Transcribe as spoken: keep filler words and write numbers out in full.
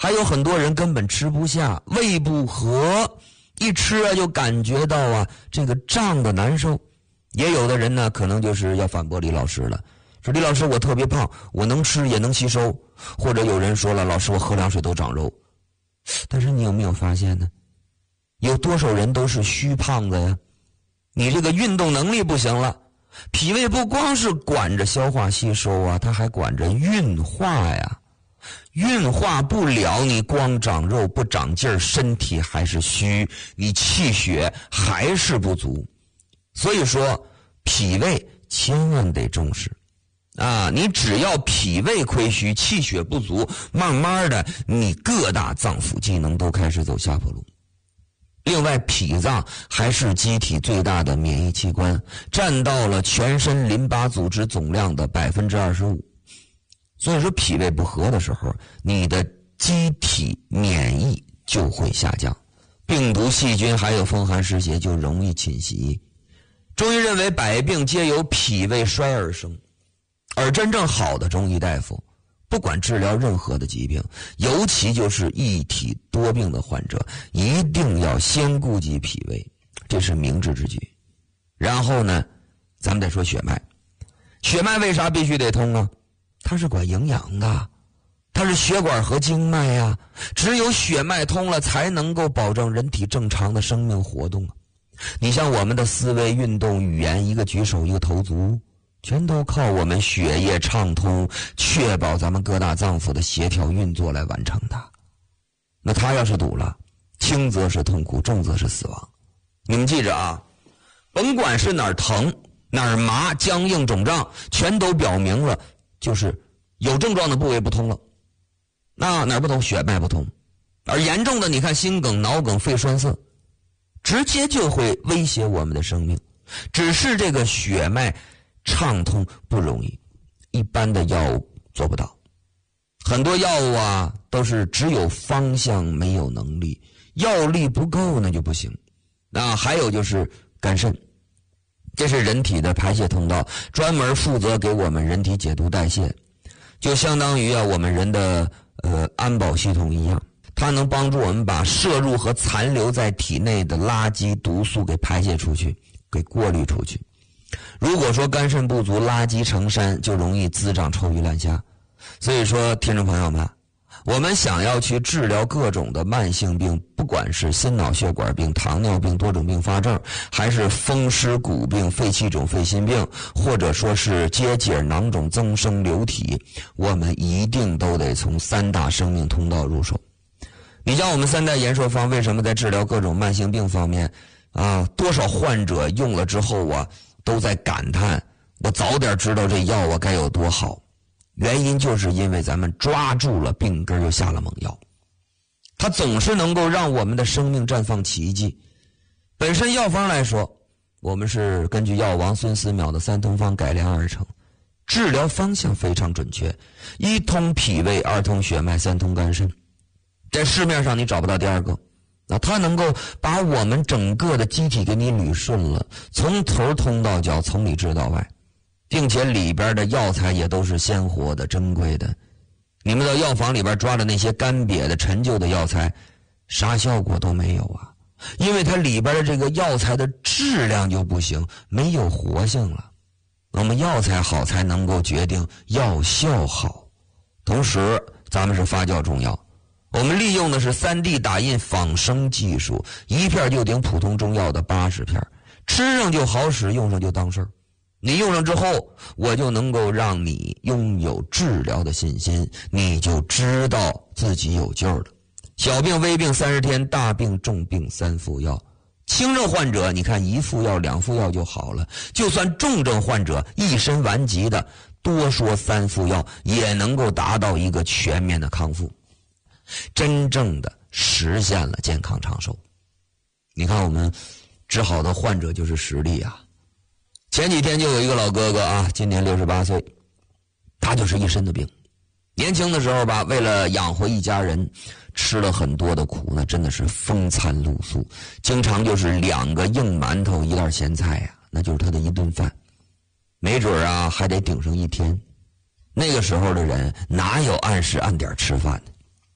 还有很多人根本吃不下，胃不和，一吃啊就感觉到啊这个胀的难受。也有的人呢可能就是要反驳李老师了，说李老师我特别胖，我能吃也能吸收。或者有人说了，老师我喝凉水都长肉。但是你有没有发现呢，有多少人都是虚胖子呀？你这个运动能力不行了，脾胃不光是管着消化吸收啊，它还管着运化呀。运化不了，你光长肉不长劲儿，身体还是虚，你气血还是不足。所以说脾胃千万得重视啊！你只要脾胃亏虚，气血不足，慢慢的你各大脏腑机能都开始走下坡路。另外，脾脏还是机体最大的免疫器官，占到了全身淋巴组织总量的 百分之二十五。所以说脾胃不和的时候，你的机体免疫就会下降，病毒细菌还有风寒湿邪就容易侵袭。中医认为百病皆由脾胃衰而生，而真正好的中医大夫不管治疗任何的疾病，尤其就是一体多病的患者，一定要先顾及脾胃，这是明智之举。然后呢，咱们再说血脉。血脉为啥必须得通啊？它是管营养的，它是血管和经脉呀。只有血脉通了，才能够保证人体正常的生命活动啊。你像我们的思维、运动、语言，一个举手一个投足，全都靠我们血液畅通，确保咱们各大脏腑的协调运作来完成的。那它要是堵了，轻则是痛苦，重则是死亡。你们记着啊，甭管是哪儿疼哪儿麻、僵硬肿胀，全都表明了就是有症状的部位不通了。那哪儿不通？血脉不通。而严重的你看心梗、脑梗、肺栓塞，直接就会威胁我们的生命。只是这个血脉畅通不容易，一般的药物做不到。很多药物啊都是只有方向没有能力，药力不够那就不行。那还有就是肝肾，这是人体的排泄通道，专门负责给我们人体解毒代谢，就相当于啊我们人的呃安保系统一样，它能帮助我们把摄入和残留在体内的垃圾毒素给排泄出去，给过滤出去。如果说肝肾不足，垃圾成山，就容易滋长臭鱼烂虾。所以说听众朋友们，我们想要去治疗各种的慢性病，不管是心脑血管病、糖尿病、多种并发症，还是风湿骨病、肺气肿、肺心病，或者说是结节、囊肿、增生、流体，我们一定都得从三大生命通道入手。你像我们三代延寿方为什么在治疗各种慢性病方面啊，多少患者用了之后啊都在感叹，我早点知道这药啊该有多好。原因就是因为咱们抓住了病根又下了猛药，它总是能够让我们的生命绽放奇迹。本身药方来说，我们是根据药王孙思邈的三通方改良而成，治疗方向非常准确，一通脾胃，二通血脉，三通肝肾，在市面上你找不到第二个。那它能够把我们整个的机体给你捋顺了，从头通到脚，从里治到外，并且里边的药材也都是鲜活的、珍贵的。你们到药房里边抓的那些干瘪的、陈旧的药材，啥效果都没有啊，因为它里边的这个药材的质量就不行，没有活性了。那么药材好才能够决定药效好。同时咱们是发酵中药，我们利用的是 三 D 打印仿生技术，一片就顶普通中药的八十片，吃上就好使，用上就当事儿。你用上之后，我就能够让你拥有治疗的信心，你就知道自己有救了。小病微病三十天，大病重病三副药。轻症患者你看一副药两副药就好了，就算重症患者一身顽疾的，多说三副药也能够达到一个全面的康复，真正的实现了健康长寿。你看我们治好的患者就是实例啊。前几天就有一个老哥哥啊，今年六十八岁，他就是一身的病。年轻的时候吧，为了养活一家人，吃了很多的苦，那真的是风餐露宿，经常就是两个硬馒头一袋咸菜呀、啊，那就是他的一顿饭，没准啊还得顶上一天。那个时候的人哪有按时按点吃饭的？